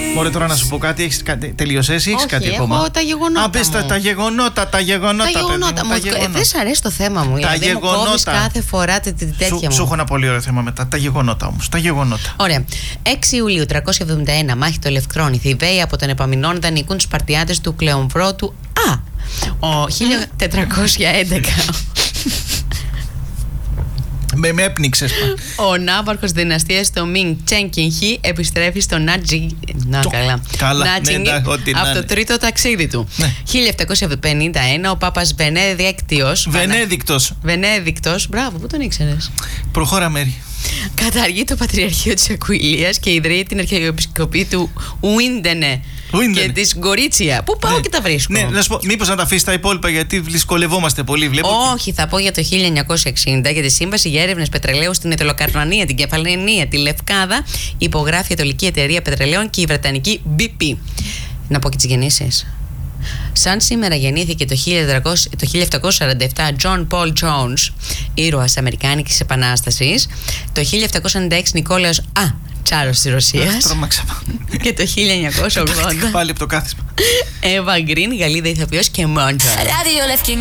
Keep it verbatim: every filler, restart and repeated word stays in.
Μπορεί τώρα να σου πω κάτι, έχεις κάτι, τελειωσές ή έχεις Όχι, κάτι έχω ακόμα? τα γεγονότα. Α, πες τα, τα γεγονότα, τα γεγονότα. Τα γεγονότα. Μου, δεν σ' αρέσει το θέμα μου. Τα δηλαδή γεγονότα. μου κόβεις κάθε φορά τη, τη, τη τέτοια σου, μου. Σου έχω ένα πολύ ωραίο θέμα μετά. Τα γεγονότα όμως. Τα γεγονότα. Ωραία. έξι Ιουλίου τριακόσια εβδομήντα ένα, μάχη του Ελευκρών. Οι Θηβαίοι από τον Επαμινώντα νικούν τους Σπαρτιάτες του Κλεομβρότου. Α! Ο χίλια τετρακόσια έντεκα. Με, με έπνιξες. Ο ναύαρχος δυναστείας του Μινγκ Τσέγκινχι επιστρέφει στο Νάτζι. Να, Το... καλά. καλά. Νάτζινγκ, ναι, ό,τι από να το είναι. τρίτο ταξίδι του. Ναι. χίλια επτακόσια πενήντα ένα ο Πάπας Βενέδικτος. Βενέδικτος. Βενέδικτος. Μπράβο, πού τον ήξερες? Προχώρα, Μέρη. Καταργεί το Πατριαρχείο της Ακουιλίας και ιδρύει την Αρχιεπισκοπή του Ουίντενε και της Γκορίτσια. Πού πάω ναι. και τα βρίσκω. Ναι, να σου πω, μήπως να τα αφήσεις τα υπόλοιπα γιατί δυσκολευόμαστε πολύ, βλέπω. Όχι, θα πω για το χίλια εννιακόσια εξήντα για τη Σύμβαση για Έρευνες Πετρελαίου στην Ιταλοκαρνανία, την Κεφαλαιανία, τη Λευκάδα. Υπογράφει η Ιταλική Εταιρεία Πετρελαίων και η Βρετανική μπι πι. Να πω και τις γεννήσεις. Σαν σήμερα γεννήθηκε το χίλια επτακόσια σαράντα επτά John Paul Jones, ήρωας Αμερικάνικης Επανάστασης. Το χίλια επτακόσια ενενήντα έξι Νικόλαος Α. Τσάρος της Ρωσίας. Και το χίλια εννιακόσια ογδόντα πάλι από το κάθισμα. Εύα Γκριν, Γαλλίδα ηθοποιός και μόντζο.